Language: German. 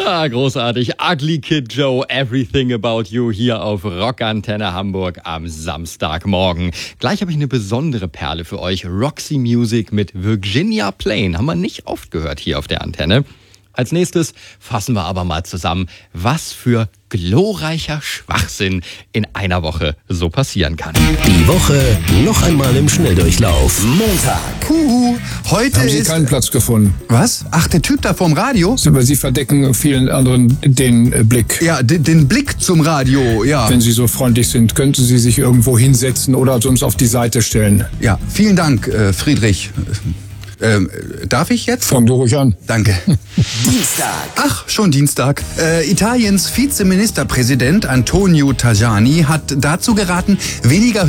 Ah, großartig. Ugly Kid Joe, Everything About You hier auf Rockantenne Hamburg am Samstagmorgen. Gleich habe ich eine besondere Perle für euch. Roxy Music mit Virginia Plain. Haben wir nicht oft gehört hier auf der Antenne. Als nächstes fassen wir aber mal zusammen, was für glorreicher Schwachsinn in einer Woche so passieren kann. Die Woche noch einmal im Schnelldurchlauf. Montag. Heute Haben Sie ist... keinen Platz gefunden? Was? Ach, der Typ da vorm Radio? Aber Sie verdecken vielen anderen den Blick. Ja, den Blick zum Radio, ja. Wenn Sie so freundlich sind, könnten Sie sich irgendwo hinsetzen oder uns auf die Seite stellen. Ja, vielen Dank, Friedrich. Darf ich jetzt? Fang du ruhig an. Danke. Dienstag. Ach, schon Dienstag. Italiens Vizeministerpräsident Antonio Tajani hat dazu geraten, weniger